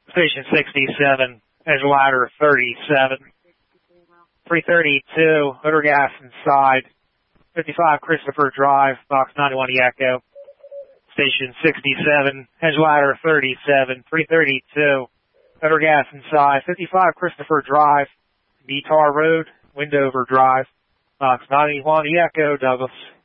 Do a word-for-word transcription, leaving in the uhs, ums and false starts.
Station sixty-seven, edge ladder thirty-seven. three thirty-two, motor gas inside. fifty-five Christopher Drive, box ninety-one Echo. Station sixty-seven, edge ladder thirty-seven. three thirty-two, motor gas inside. fifty-five Christopher Drive, Guitar Road, Windover Drive, box ninety-one Echo, Douglas.